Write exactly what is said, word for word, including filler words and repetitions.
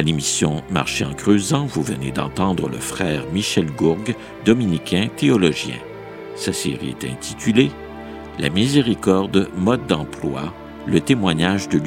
À l'émission Marcher en creusant, vous venez d'entendre le frère Michel Gourgue, dominicain théologien. Sa série est intitulée « La miséricorde, mode d'emploi, le témoignage de Luc ».